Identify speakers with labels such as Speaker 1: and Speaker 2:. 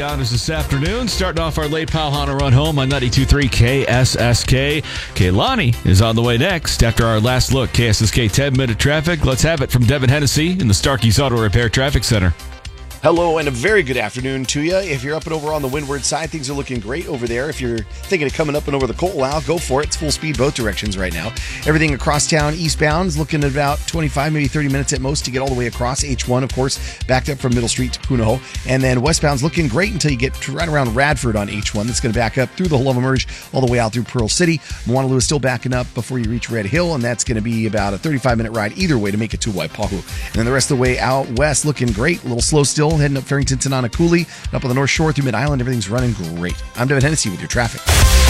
Speaker 1: honors this afternoon. Starting off our late Powhana run home on 92.3 KSSK. Kaylani is on the way next. After our last look, KSSK 10-minute traffic. Let's have it from Devin Hennessy in the Starkey's Auto Repair Traffic Center.
Speaker 2: Hello and a very good afternoon to you. If you're up and over on the windward side, things are looking great over there. If you're thinking of coming up and over the Coal, go for it. It's full speed both directions right now. Everything across town eastbound is looking at about 25, maybe 30 minutes at most to get all the way across. H1, of course, backed up from Middle Street to Punahou. And then westbound's looking great until you get right around Radford on H1. That's going to back up through the Love Emerge all the way out through Pearl City. Moanalua is still backing up before you reach Red Hill, and that's going to be about a 35-minute ride either way to make it to Waipahu. And then the rest of the way out west looking great. A little slow still, heading up Farrington to Nanakuli, up on the North Shore through Mid-Island. Everything's running great. I'm Devin Hennessy with your traffic.